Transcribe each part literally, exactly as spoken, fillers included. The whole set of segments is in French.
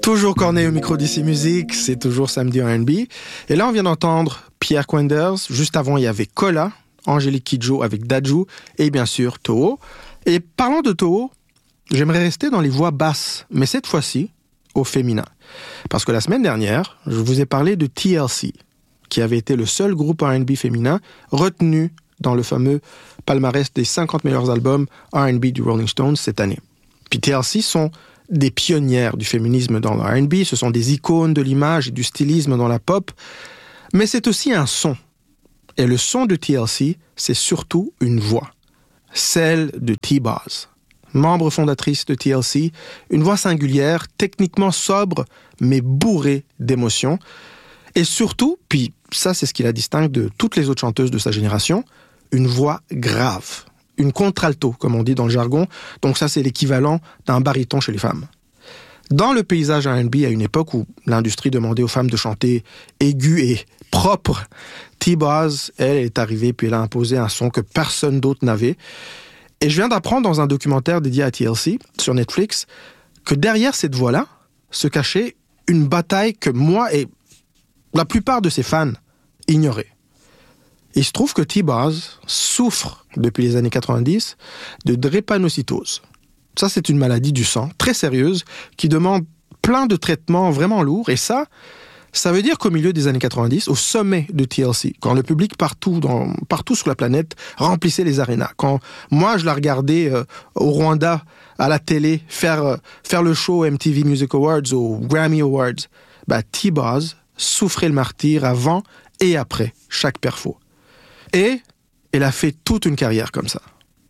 Toujours corné au micro d'ici Musique, c'est toujours samedi en R and B. Et là, on vient d'entendre Pierre Quenders. Juste avant, il y avait Kola, Angélique Kidjo avec Dadju et bien sûr Toho. Et parlant de Toho, j'aimerais rester dans les voix basses, mais cette fois-ci au féminin. Parce que la semaine dernière, je vous ai parlé de T L C, qui avait été le seul groupe R and B féminin retenu dans le fameux palmarès des cinquante meilleurs albums R and B du Rolling Stones cette année. Puis T L C sont des pionnières du féminisme dans le R and B, ce sont des icônes de l'image et du stylisme dans la pop, mais c'est aussi un son. Et le son de T L C, c'est surtout une voix, celle de T-Boz, membre fondatrice de T L C, une voix singulière, techniquement sobre, mais bourrée d'émotions. Et surtout, puis ça c'est ce qui la distingue de toutes les autres chanteuses de sa génération, une voix grave. Une contralto, comme on dit dans le jargon. Donc ça, c'est l'équivalent d'un baryton chez les femmes. Dans le paysage R and B, à une époque où l'industrie demandait aux femmes de chanter aigu et propre, T-Boz, elle, est arrivée puis elle a imposé un son que personne d'autre n'avait. Et je viens d'apprendre dans un documentaire dédié à T L C, sur Netflix, que derrière cette voix-là se cachait une bataille que moi et la plupart de ses fans ignoraient. Il se trouve que T-Boz souffre, depuis les années quatre-vingt-dix, de drépanocytose. Ça, c'est une maladie du sang, très sérieuse, qui demande plein de traitements vraiment lourds. Et ça, ça veut dire qu'au milieu des années quatre-vingt-dix, au sommet de T L C, quand le public partout, dans, partout sur la planète remplissait les arénas, quand moi, je la regardais euh, au Rwanda, à la télé, faire, euh, faire le show M T V Music Awards ou Grammy Awards, bah, T-Boz souffrait le martyre avant et après chaque perfo. Et elle a fait toute une carrière comme ça.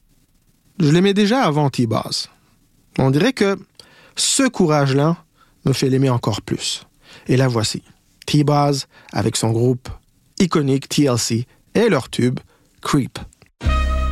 Je l'aimais déjà avant T-Boz. On dirait que ce courage-là me fait l'aimer encore plus. Et la voici. T-Boz avec son groupe iconique T L C et leur tube Creep.